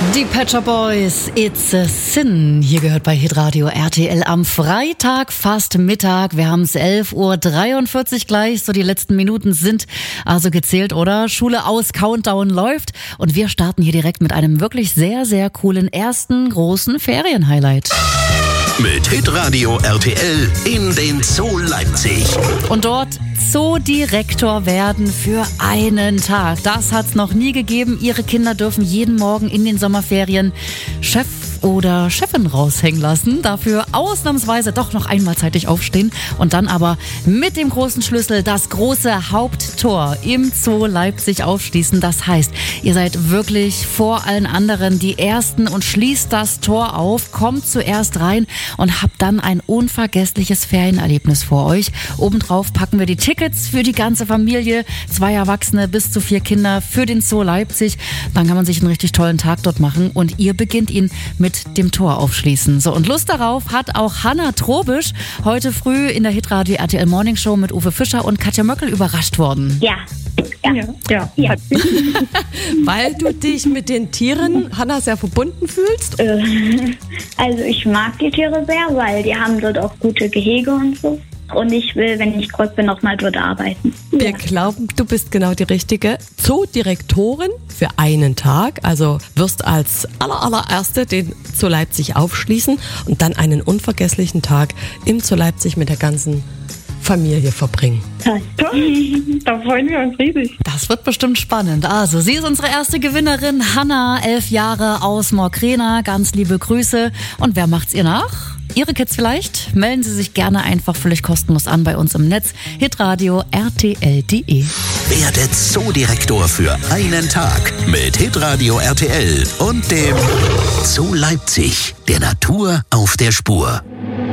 Die Pet Shop Boys, It's a Sin. Hier gehört bei Hitradio RTL am Freitag, fast Mittag. Wir haben es 11:43 Uhr gleich. So, die letzten Minuten sind also gezählt, oder? Schule aus, Countdown läuft. Und wir starten hier direkt mit einem wirklich sehr, sehr coolen ersten großen Ferienhighlight. Mit Hitradio RTL in den Zoo Leipzig. Und dort Zoodirektor werden für einen Tag. Das hat's noch nie gegeben. Ihre Kinder dürfen jeden Morgen in den Sommerferien Chef oder Chefin raushängen lassen. Dafür ausnahmsweise doch noch einmal zeitig aufstehen und dann aber mit dem großen Schlüssel das große Haupttor im Zoo Leipzig aufschließen. Das heißt, ihr seid wirklich vor allen anderen die Ersten und schließt das Tor auf, kommt zuerst rein und habt dann ein unvergessliches Ferienerlebnis vor euch. Obendrauf packen wir die Tickets für die ganze Familie, 2 Erwachsene bis zu 4 Kinder für den Zoo Leipzig. Dann kann man sich einen richtig tollen Tag dort machen und ihr beginnt ihn mit dem Tor aufschließen. So, und Lust darauf hat auch Hanna Trobisch heute früh in der Hitradio RTL Morning Show mit Uwe Fischer und Katja Möckel überrascht worden. Ja. Weil du dich mit den Tieren, Hanna, sehr verbunden fühlst? Also ich mag die Tiere sehr, weil die haben dort auch gute Gehege und so. Und ich will, wenn ich groß bin, noch mal dort arbeiten. Wir glauben, du bist genau die richtige Zoodirektorin für einen Tag. Also wirst als allererste den Zoo Leipzig aufschließen und dann einen unvergesslichen Tag im Zoo Leipzig mit der ganzen Familie verbringen. Da freuen wir uns riesig. Das wird bestimmt spannend. Also, sie ist unsere erste Gewinnerin, Hanna, 11 Jahre aus Morkrena. Ganz liebe Grüße. Und wer macht's ihr nach? Ihre Kids vielleicht? Melden Sie sich gerne einfach völlig kostenlos an bei uns im Netz. Hitradio RTL.de. Werdet Zoodirektor für einen Tag mit Hitradio RTL und dem Zoo Leipzig, der Natur auf der Spur.